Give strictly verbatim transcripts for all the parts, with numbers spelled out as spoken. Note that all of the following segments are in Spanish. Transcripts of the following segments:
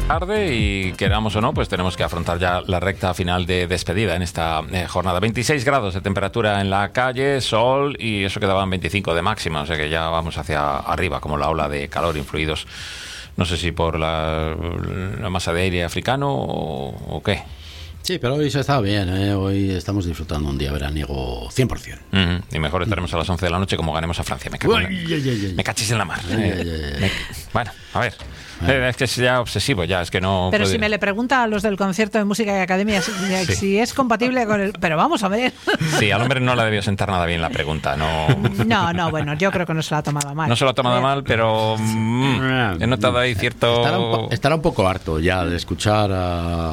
tarde y queramos o no, pues tenemos que afrontar ya la recta final de despedida en esta eh, jornada. veintiséis grados de temperatura en la calle, sol, y eso que daban veinticinco de máxima, o sea que ya vamos hacia arriba, como la ola de calor, influidos, no sé si por la, la masa de aire africano o, o qué. Sí, pero hoy se está bien, ¿eh? Hoy estamos disfrutando un día veraniego cien por ciento. Uh-huh. Y mejor estaremos a las once de la noche como ganemos a Francia. Me, cago en la... Uy, ay, ay, ay. Me cachis en la mar. Ay, ay, ay. Me... Bueno, a ver. Eh, es que es ya obsesivo, ya, es que no... Pero puede... si me le pregunta a los del concierto de música y academia si, sí. si es compatible con el... Pero vamos a ver. Sí, al hombre no le debió sentar nada bien la pregunta, no... No, no, bueno, yo creo que no se la ha tomado mal. No se la ha tomado mal, pero mmm, he notado ahí cierto... Estará un, po- estará un poco harto ya de escuchar a...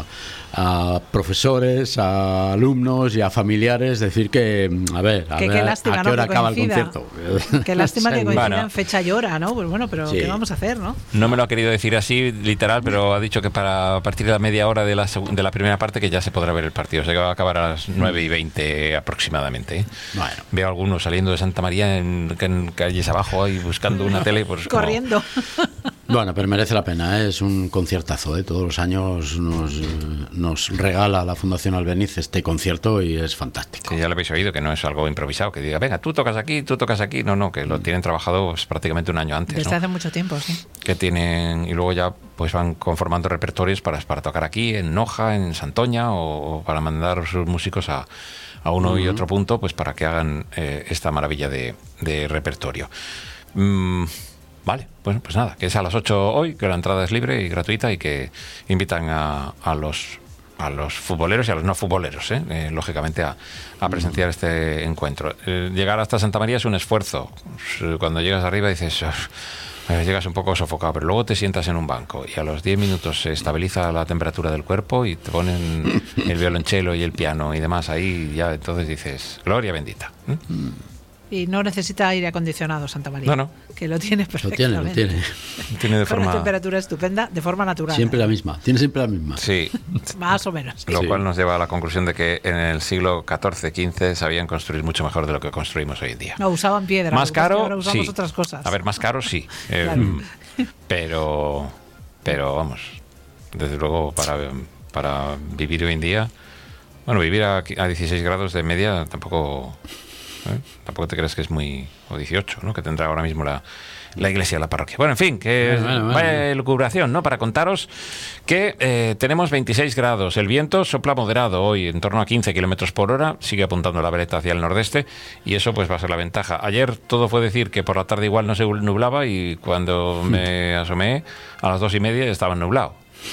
a profesores, a alumnos y a familiares decir que, a ver, a que, ver qué lástima, a qué hora ¿no? acaba el coincida. concierto. Qué lástima que coincida bueno. en fecha y hora, ¿no? Pues bueno, pero sí. ¿qué vamos a hacer, no? No me lo ha querido decir así, literal, pero ha dicho que para a partir de la media hora de la, seg- de la primera parte que ya se podrá ver el partido. O sea que va a acabar a las nueve y veinte aproximadamente. ¿eh? Bueno. Veo a algunos saliendo de Santa María en, en calles abajo ahí buscando una tele. Pues, corriendo. Como... Bueno, pero merece la pena, ¿eh? Es un conciertazo, ¿eh? Todos los años nos, nos regala la Fundación Albeniz este concierto y es fantástico. Sí, ya lo habéis oído, que no es algo improvisado, que diga, venga, tú tocas aquí, tú tocas aquí. No, no, que lo tienen trabajado pues, prácticamente un año antes. Desde ¿no? hace mucho tiempo, sí. Que tienen, y luego ya pues van conformando repertorios para, para tocar aquí, en Noja, en Santoña, o, o para mandar sus músicos a, a uno uh-huh. y otro punto, pues para que hagan eh, esta maravilla de, de repertorio. Mm, Vale, bueno, pues nada, que es a las ocho hoy, que la entrada es libre y gratuita y que invitan a, a los a los futboleros y a los no futboleros, ¿eh? Eh, lógicamente, a, a presenciar este encuentro. Eh, llegar hasta Santa María es un esfuerzo. Cuando llegas arriba dices, eh, llegas un poco sofocado, pero luego te sientas en un banco y a los diez minutos se estabiliza la temperatura del cuerpo y te ponen el violonchelo y el piano y demás ahí, y ya entonces dices, gloria bendita. ¿eh? Y no necesita aire acondicionado Santa María. No, no. Que lo tiene perfectamente. Lo tiene, lo tiene. Tiene de Con forma... una temperatura estupenda, de forma natural. Siempre la misma, tiene siempre la misma. Sí. Más o menos. Lo sí. cual nos lleva a la conclusión de que en el siglo catorce quince sabían construir mucho mejor de lo que construimos hoy en día. No, usaban piedra. Más caro, ahora usamos sí. otras cosas. A ver, más caro, sí. Eh, Claro. Pero, pero vamos, desde luego para, para vivir hoy en día, bueno, vivir a, a dieciséis grados de media tampoco... ¿Eh? Tampoco te crees que es muy... o dieciocho, ¿no? Que tendrá ahora mismo la, la iglesia, la parroquia. Bueno, en fin, que bueno, bueno, bueno. vaya elucubración, ¿no? Para contaros que eh, tenemos veintiséis grados. El viento sopla moderado hoy, en torno a quince kilómetros por hora. Sigue apuntando la vereta hacia el nordeste y eso pues va a ser la ventaja. Ayer todo fue decir que por la tarde igual no se nublaba y cuando me asomé a las dos y media estaba nublado.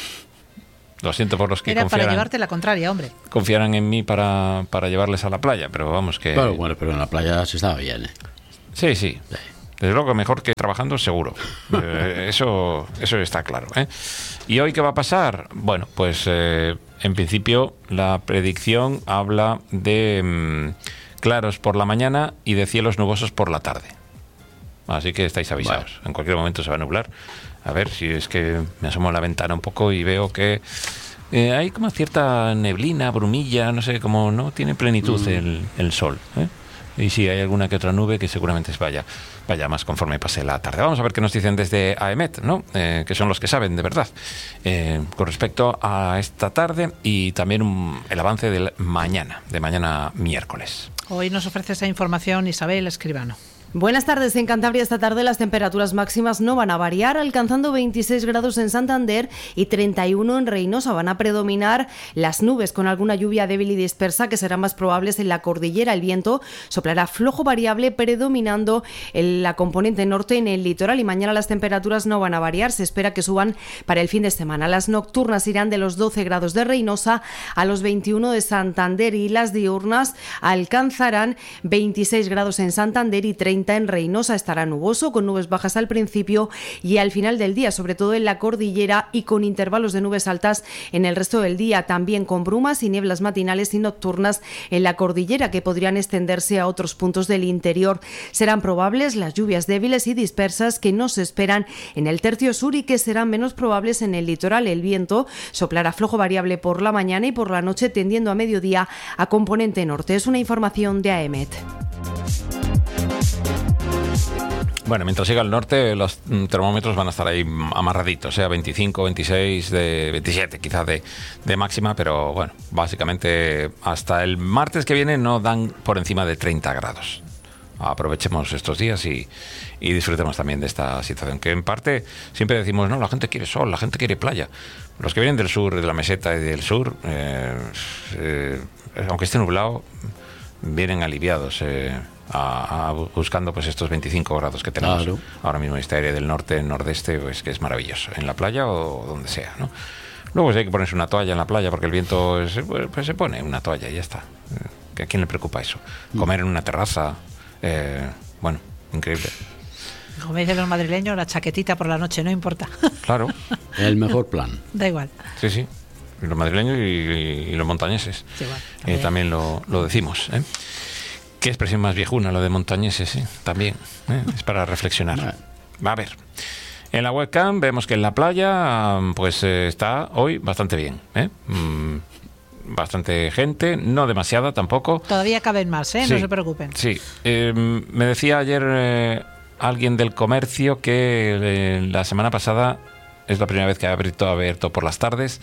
Lo siento por los que Era confiaran, para llevarte la contraria, hombre. confiaran en mí para, para llevarles a la playa, pero vamos que... Bueno, bueno, pero en la playa se estaba bien, ¿eh? Sí, sí. Desde luego mejor que trabajando, seguro. eh, eso, eso está claro, ¿eh? ¿Y hoy qué va a pasar? Bueno, pues eh, en principio la predicción habla de mmm, claros por la mañana y de cielos nubosos por la tarde. Así que estáis avisados. Bueno. En cualquier momento se va a nublar. A ver si es que me asomo a la ventana un poco y veo que eh, hay como cierta neblina, brumilla, no sé, como no tiene plenitud mm. el, el sol, ¿eh? Y sí, hay alguna que otra nube que seguramente vaya, vaya más conforme pase la tarde. Vamos a ver qué nos dicen desde A E M E T, ¿no? Eh, que son los que saben de verdad eh, con respecto a esta tarde y también un, el avance del mañana, de mañana miércoles. Hoy nos ofrece esa información Isabel Escribano. Buenas tardes. En Cantabria esta tarde las temperaturas máximas no van a variar, alcanzando veintiséis grados en Santander y treinta y uno en Reinosa. Van a predominar las nubes con alguna lluvia débil y dispersa que serán más probables en la cordillera. El viento soplará flojo variable predominando en la componente norte en el litoral y mañana las temperaturas no van a variar. Se espera que suban para el fin de semana. Las nocturnas irán de los doce grados de Reinosa a los veintiuno de Santander y las diurnas alcanzarán veintiséis grados en Santander y treinta en Reinosa. Estará nuboso con nubes bajas al principio y al final del día, sobre todo en la cordillera y con intervalos de nubes altas en el resto del día, también con brumas y nieblas matinales y nocturnas en la cordillera que podrían extenderse a otros puntos del interior. Serán probables las lluvias débiles y dispersas que no se esperan en el tercio sur y que serán menos probables en el litoral. El viento soplará flojo variable por la mañana y por la noche tendiendo a mediodía a componente norte. Es una información de A E M E T. Bueno, mientras siga al norte, los mm, termómetros van a estar ahí amarraditos, sea veinticinco, veintiséis, de veintisiete quizás de, de máxima, pero bueno, básicamente hasta el martes que viene no dan por encima de treinta grados. Aprovechemos estos días y, y disfrutemos también de esta situación, que en parte siempre decimos, no, la gente quiere sol, la gente quiere playa. Los que vienen del sur, de la meseta y del sur, eh, eh, aunque esté nublado, vienen aliviados, eh, a, a buscando pues estos veinticinco grados que tenemos claro. ahora mismo en esta área del norte, nordeste, pues que es maravilloso, en la playa o donde sea, ¿no? Luego si hay que ponerse una toalla en la playa porque el viento es, pues se pone una toalla y ya está. ¿A quién le preocupa eso? Comer en una terraza, eh, bueno, increíble. Como dicen los madrileños, la chaquetita por la noche, no importa. Claro. El mejor plan. Da igual. Sí, sí. Los madrileños y, y, y los montañeses. Sí, bueno, también, eh, también lo, lo decimos, ¿eh? Qué expresión más viejuna, lo de montañeses, ¿eh? También, ¿eh? Es para reflexionar. A ver, en la webcam vemos que en la playa pues eh, está hoy bastante bien, ¿eh? Mm, bastante gente, no demasiada tampoco. Todavía caben más, ¿eh? Sí, no se preocupen. Sí, eh, me decía ayer eh, alguien del comercio que eh, la semana pasada es la primera vez que ha abierto, abierto por las tardes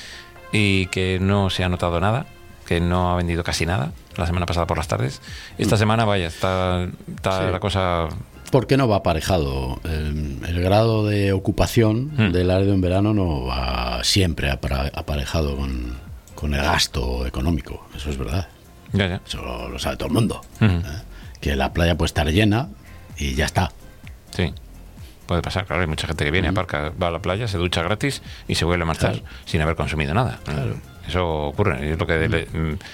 y que no se ha notado nada, que no ha vendido casi nada la semana pasada por las tardes. Esta semana, vaya, está, está sí. la cosa... ¿Por qué no va aparejado? El, el grado de ocupación mm. del área en verano no va siempre aparejado con, con el gasto económico, eso es verdad. Ya, ya. Eso lo, lo sabe todo el mundo. Mm. ¿eh? Que la playa puede estar llena y ya está. Sí. Puede pasar, claro, hay mucha gente que viene, uh-huh. aparca, va a la playa, se ducha gratis y se vuelve a marchar claro. sin haber consumido nada. Claro. Eso ocurre, es lo que uh-huh. le,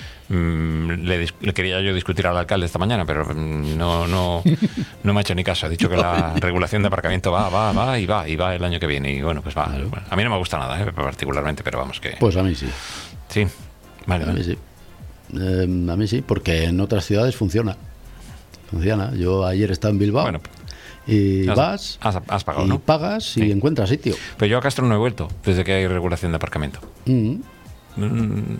mm, le, le quería yo discutir al alcalde esta mañana, pero no no no me ha hecho ni caso. Ha dicho que la regulación de aparcamiento va, va, va y va, y va el año que viene. Y bueno, pues va. Claro. Bueno, a mí no me gusta nada, ¿eh? particularmente, pero vamos que... Pues a mí sí. Sí, vale. A vale. mí sí. Eh, a mí sí, porque en otras ciudades funciona. Funciona. Yo ayer estaba en Bilbao. Bueno, y has, vas has, has pagado, y ¿no? pagas y sí. encuentras sitio. Pero yo a Castro no he vuelto desde que hay regulación de aparcamiento. Mm. Mm,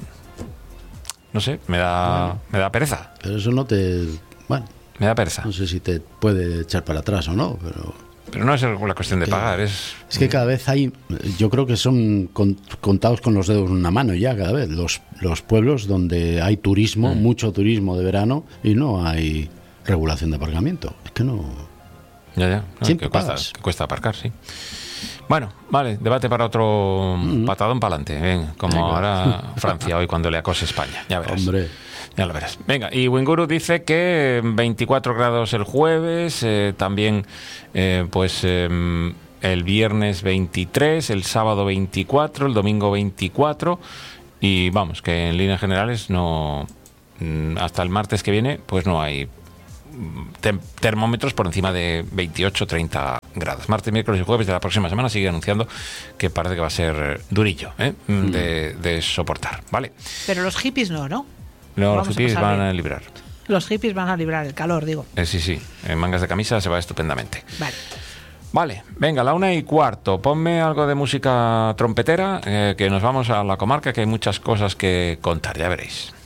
no sé, me da bueno, me da pereza. Pero eso no te... Bueno, me da pereza. No sé si te puede echar para atrás o no, pero... Pero no es la cuestión de que, pagar, es... Es que cada vez hay... Yo creo que son con, contados con los dedos en una mano ya cada vez. Los, los pueblos donde hay turismo, mm. mucho turismo de verano, y no hay regulación de aparcamiento. Es que no... Ya, ya. No, Siempre que cuesta, pagas. que cuesta aparcar, sí. Bueno, vale, debate para otro mm. patadón para adelante. Ven, como Venga. Ahora Francia hoy cuando le acose España. Ya verás. Hombre. Ya lo verás. Venga, y Winguru dice que veinticuatro grados el jueves, eh, también eh, pues eh, el viernes veintitrés, el sábado veinticuatro, el domingo veinticuatro y vamos, que en líneas generales no hasta el martes que viene pues no hay termómetros por encima de veintiocho treinta grados. Martes, miércoles y jueves de la próxima semana sigue anunciando que parece que va a ser durillo, ¿eh? mm. de, de soportar, ¿vale? Pero los hippies no, ¿no? No, los hippies a van bien. a librar. Los hippies van a librar el calor, digo. Eh, sí, sí, en mangas de camisa se va estupendamente. Vale. Vale, venga, la una y cuarto. Ponme algo de música trompetera, eh, que nos vamos a la comarca, que hay muchas cosas que contar, ya veréis.